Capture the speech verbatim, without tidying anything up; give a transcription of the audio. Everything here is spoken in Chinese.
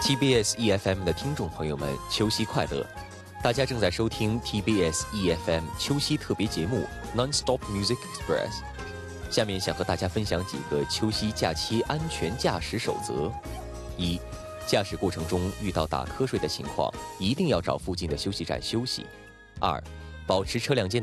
T B S E F M 的听众朋友们，秋夕快乐！大家正在收听 T B S E F M 秋夕特别节目 Non-Stop Music Express。下面想和大家分享几个秋夕假期安全驾驶守则：一、驾驶过程中遇到打瞌睡的情况，一定要找附近的休息站休息；二、保持车辆间